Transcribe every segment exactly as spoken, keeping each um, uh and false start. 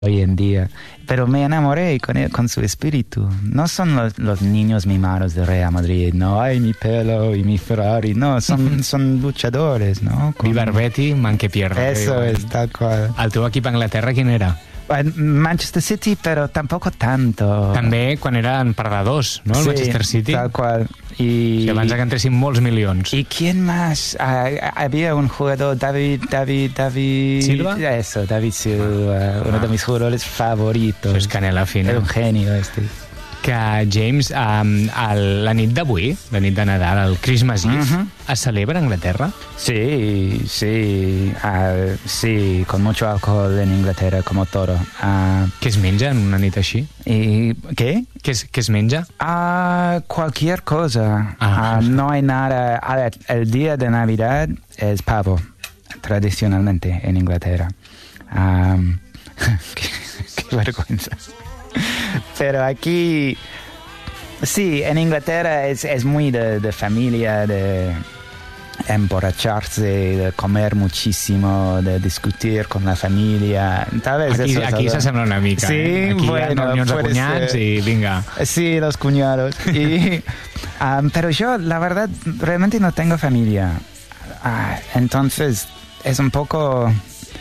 hoy en día. Pero me enamoré con, él, con su espíritu. No son los, los niños mimados de Real Madrid, no, ay, mi pelo y mi Ferrari, no, son, son luchadores, ¿no? Con... Viva Betis, man que pierde. Eso es, tal cual. El teu equip a Anglaterra quin era? Manchester City, pero tampoco tanto. També quan eren perdedors, no? El sí, Manchester City. Tal cual. Y... Que abans que entressin molts milions. ¿Y quién más? Ah, había un jugador, David, David, David... ¿Silva? Eso, David Silva, ah. uno de mis jugadores favoritos. Això és canela fina. Era un genio este. Que, James, um, el, la nit d'avui, la nit de Nadal, el Christmas Eve, uh-huh. es celebra a Anglaterra? Sí, sí, uh, sí, con mucho alcohol en Inglaterra, como todo. Uh, ¿Qué es menja en una nit així? ¿Y qué? ¿Qué es, qué es menja? Uh, cualquier cosa. Ah. Uh, no hay nada. A ver, el día de Navidad es pavo, tradicionalmente en Inglaterra. Um, qué, qué vergüenza. Pero aquí, sí, en Inglaterra es, es muy de, de familia, de emborracharse, de comer muchísimo, de discutir con la familia. Tal vez aquí eso aquí s'assembla una mica. Sí, eh? Aquí bueno, hi ha reunions de cunyats ser. y venga. Sí, los cuñados. Y, um, pero yo, la verdad, realmente no tengo familia. Uh, entonces, es un poco...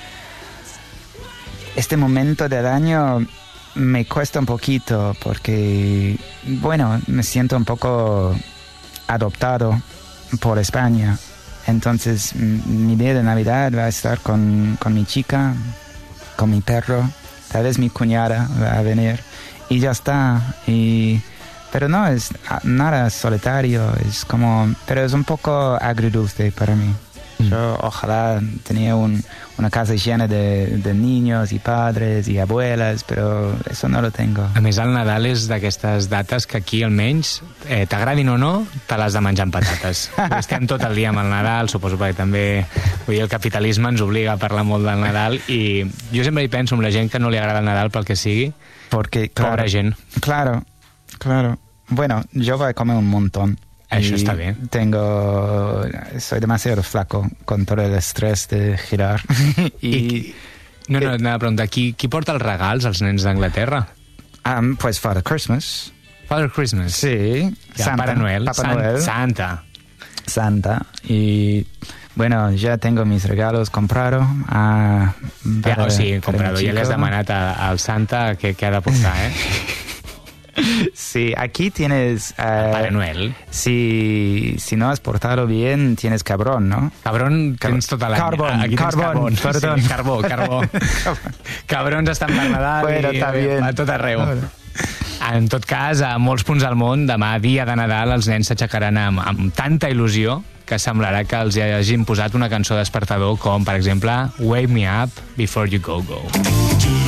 Este momento del año... me cuesta un poquito porque, bueno, me siento un poco adoptado por España. Entonces, m- mi día de Navidad va a estar con, con mi chica, con mi perro, tal vez mi cuñada va a venir y ya está. Y, pero no es nada solitario, es como, pero es un poco agridulce para mí. Yo ojalá tenía un, una casa llena de, de niños y padres y abuelas, pero eso no lo tengo. A més, el Nadal és d'aquestes dates que aquí, almenys, eh, t'agradin o no, te l'has de menjar amb patates. Estem tot el dia amb el Nadal, suposo que també vull dir, el capitalisme ens obliga a parlar molt del Nadal i jo sempre hi penso amb la gent que no li agrada el Nadal pel que sigui, porque, claro, pobra gent. Claro, claro. Bueno, yo voy a comer un montón. Això està bé. Tengo, soy demasiado flaco con todo el estrés de girar. y, I, no, no, anava a preguntar, qui, qui porta els regals als nens d'Anglaterra? Um, pues Father Christmas. Father Christmas? Sí. Ja, Santa. Pare Noel. Papa San, Noel. Santa. Santa. Y bueno, ya tengo mis regalos comprados. Uh, Ja, o sigui, comprado. Ja li has demanat a, al Santa que, que ha de portar, eh? Sí, aquí tienes... Uh, Pare Noel. Si, si no has portado bien, tienes cabrón, ¿no? Cabrón tens tot l'any. Carbón, Aquí tens carbón, perdón. Sí, carbó, carbó. Cabrons estan per Nadal bueno, i bien. a tot arreu. En tot cas, a molts punts del món, demà, dia de Nadal, els nens s'aixecaran amb, amb tanta il·lusió que semblarà que els hagin posat una cançó despertador com, per exemple, Wake Me Up Before You Go Go.